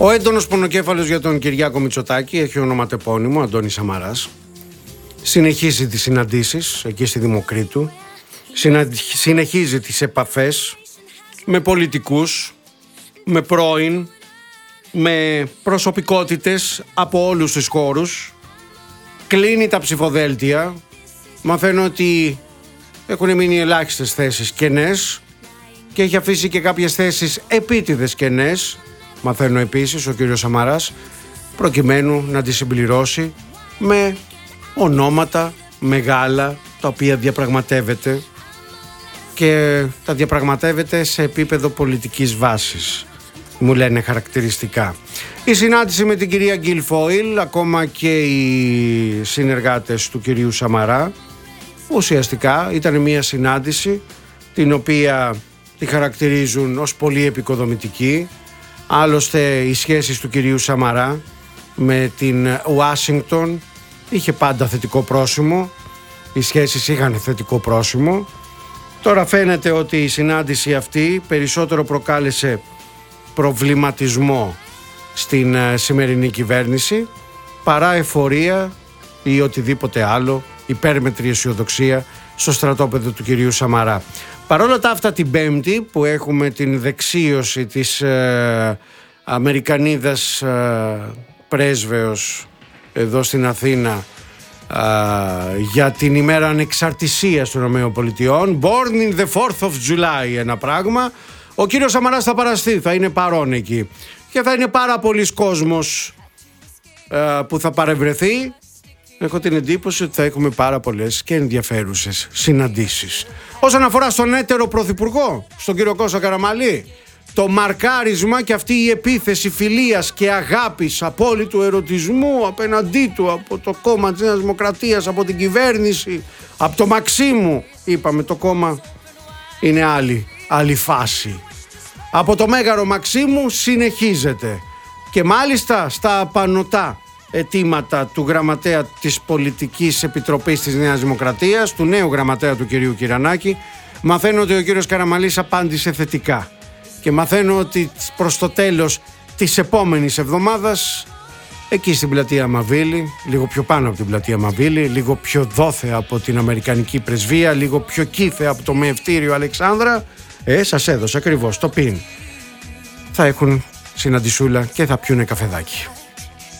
Ο έντονος πονοκέφαλος για τον Κυριάκο Μητσοτάκη, έχει ονοματεπώνυμο Αντώνης Σαμαράς, συνεχίζει τις συναντήσεις εκεί στη Δημοκρίτου, συνεχίζει τις επαφές με πολιτικούς, με πρώην, με προσωπικότητες από όλους τους χώρους, κλείνει τα ψηφοδέλτια, μαθαίνω ότι έχουν μείνει ελάχιστες θέσεις κενές και έχει αφήσει και κάποιες θέσεις επίτηδες κενές, μαθαίνω επίσης ο κύριος Σαμαράς, προκειμένου να τις συμπληρώσει με ονόματα μεγάλα τα οποία διαπραγματεύεται και τα διαπραγματεύεται σε επίπεδο πολιτικής βάσης, μου λένε χαρακτηριστικά. Η συνάντηση με την κυρία Γκιλφόιλ, ακόμα και οι συνεργάτες του κυρίου Σαμαρά, ουσιαστικά ήταν μια συνάντηση την οποία τη χαρακτηρίζουν ως πολύ επικοδομητική. Άλλωστε οι σχέσεις του κυρίου Σαμαρά με την Ουάσιγκτον είχε πάντα θετικό πρόσημο, οι σχέσεις είχαν θετικό πρόσημο. Τώρα φαίνεται ότι η συνάντηση αυτή περισσότερο προκάλεσε προβληματισμό στην σημερινή κυβέρνηση παρά εφορία ή οτιδήποτε άλλο, υπέρμετρη αισιοδοξία στο στρατόπεδο του κυρίου Σαμαρά. Παρόλα τα αυτά, την Πέμπτη που έχουμε την δεξίωση της Αμερικανίδας πρέσβεως εδώ στην Αθήνα για την ημέρα ανεξαρτησίας των ΗΠΑ, Born in the 4th of July, ένα πράγμα, ο κύριος Σαμαράς θα παραστεί, θα είναι παρόν εκεί και θα είναι πάρα πολλοί κόσμος που θα παρευρεθεί. Έχω την εντύπωση ότι θα έχουμε πάρα πολλές και ενδιαφέρουσες συναντήσεις. Όσον αφορά στον έτερο πρωθυπουργό, στον κύριο Κώστα Καραμανλή, το μαρκάρισμα και αυτή η επίθεση φιλίας και αγάπης, απόλυτου ερωτισμού απέναντί του από το κόμμα της Νέας Δημοκρατίας, από την κυβέρνηση, από το Μαξίμου, είπαμε το κόμμα είναι άλλη φάση. Από το Μέγαρο Μαξίμου συνεχίζεται και μάλιστα στα απανωτά αιτήματα του γραμματέα της Πολιτικής Επιτροπής της Νέας Δημοκρατίας, του νέου γραμματέα του κυρίου Κυρανάκη, μαθαίνω ότι ο κύριος Καραμανλής απάντησε θετικά και μαθαίνω ότι προς το τέλος της επόμενης εβδομάδας εκεί στην πλατεία Μαβίλη, λίγο πιο πάνω από την πλατεία Μαβίλη, λίγο πιο δόθε από την Αμερικανική πρεσβεία, λίγο πιο κήθε από το Μεευτήριο Αλεξάνδρα, σας έδωσα ακριβώς το πιν, θα έχουν συναντησούλα και θα πιούνε καφεδάκι.